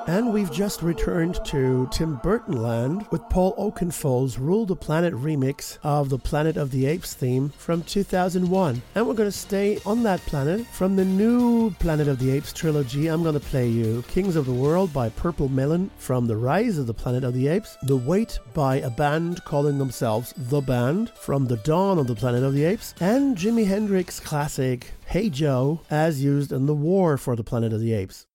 And we've just returned to Tim Burton land with Paul Oakenfold's Rule the Planet remix of the Planet of the Apes theme from 2001. And we're going to stay on that planet. From the new Planet of the Apes trilogy, I'm going to play you Kings of the World by Purple Melon from The Rise of the Planet of the Apes, The Wait by a band calling themselves The Band from The Dawn of the Planet of the Apes, and Jimi Hendrix classic Hey Joe as used in The War for the Planet of the Apes.